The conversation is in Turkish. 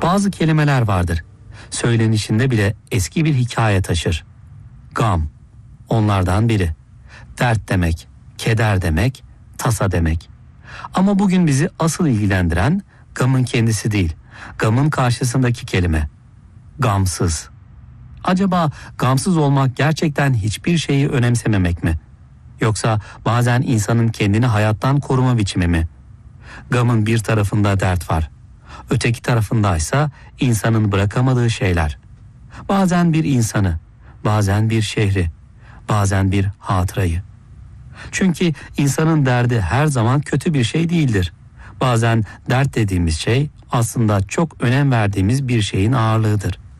Bazı kelimeler vardır. Söylenişinde bile eski bir hikaye taşır. Gam, onlardan biri. Dert demek, keder demek, tasa demek. Ama bugün bizi asıl ilgilendiren gamın kendisi değil, gamın karşısındaki kelime. Gamsız. Acaba gamsız olmak gerçekten hiçbir şeyi önemsememek mi? Yoksa bazen insanın kendini hayattan koruma biçimi mi? Gamın bir tarafında dert var. Öteki tarafındaysa insanın bırakamadığı şeyler. Bazen bir insanı, bazen bir şehri, bazen bir hatırayı. Çünkü insanın derdi her zaman kötü bir şey değildir. Bazen dert dediğimiz şey aslında çok önem verdiğimiz bir şeyin ağırlığıdır.